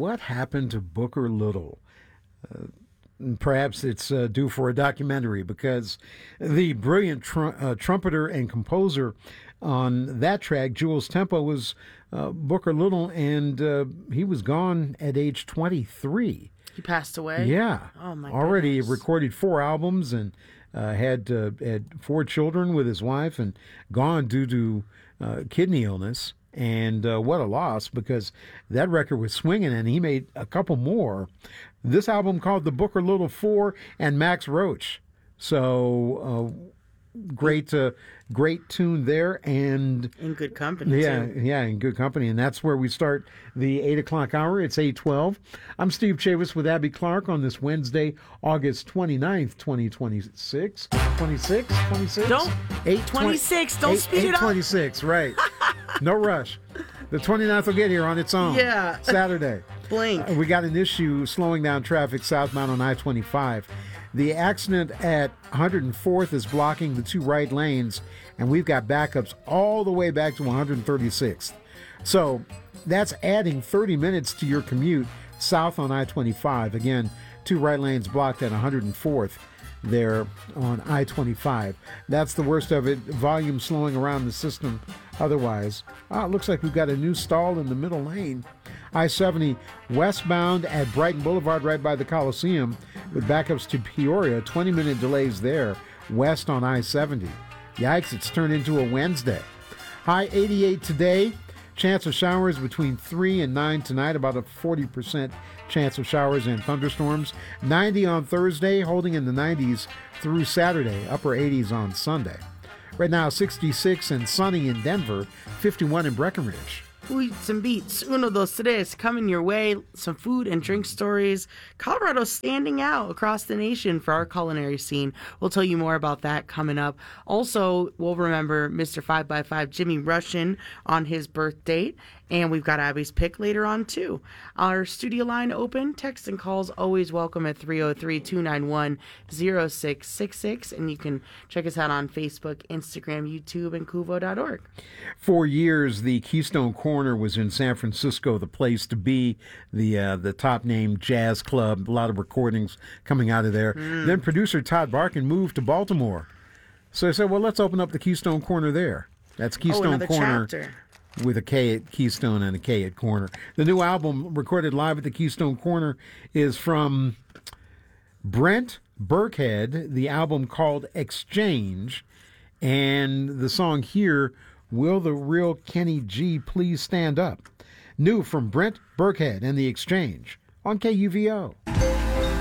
what happened to Booker Little? Perhaps it's due for a documentary, because the brilliant trumpeter and composer on that track, Jules Tempo, was Booker Little, and he was gone at age 23. He passed away? Yeah. Oh, my Already goodness. recorded 4 albums and had 4 children with his wife, and gone due to kidney illness. And what a loss, because that record was swinging, and he made a couple more. This album called The Booker Little 4 and Max Roach. So great tune there. And in good company, too. Yeah, in good company. And that's where we start the 8 o'clock hour. It's 8:12. I'm Steve Chavis with Abby Clark on this Wednesday, August 29th, 2026. 26? Don't. 8:26. Don't speed it up. 8:26, right. No rush. The 29th will get here on its own. Yeah. Saturday. Blink. We got an issue slowing down traffic southbound on I-25. The accident at 104th is blocking the 2 right lanes, and we've got backups all the way back to 136th. So that's adding 30 minutes to your commute south on I-25. Again, 2 right lanes blocked at 104th there on I-25. That's the worst of it. Volume slowing around the system otherwise. It looks like we've got a new stall in the middle lane. I-70 westbound at Brighton Boulevard right by the Coliseum with backups to Peoria. 20-minute delays there west on I-70. Yikes, it's turned into a Wednesday. High 88 today. Chance of showers between 3 and 9 tonight, about a 40% chance of showers and thunderstorms. 90 on Thursday, holding in the 90s through Saturday, upper 80s on Sunday. Right now, 66 and sunny in Denver, 51 in Breckenridge. Eats and beats, uno, dos, tres, coming your way. Some food and drink stories. Colorado's standing out across the nation for our culinary scene. We'll tell you more about that coming up. Also, we'll remember Mr. 5x5 Jimmy Russian on his birth date. And we've got Abby's pick later on, too. Our studio line open. Text and calls always welcome at 303-291-0666. And you can check us out on Facebook, Instagram, YouTube, and Kuvo.org. For years, the Keystone Corner was in San Francisco, the place to be, the top-name jazz club. A lot of recordings coming out of there. Then producer Todd Barkin moved to Baltimore. So they said, well, let's open up the Keystone Corner there. That's Keystone Corner. Chapter. With a K at Keystone and a K at Corner. The new album recorded live at the Keystone Corner is from Brent Burkhead, the album called Exchange, and the song here, Will the Real Kenny G Please Stand Up? New from Brent Burkhead and the Exchange on KUVO.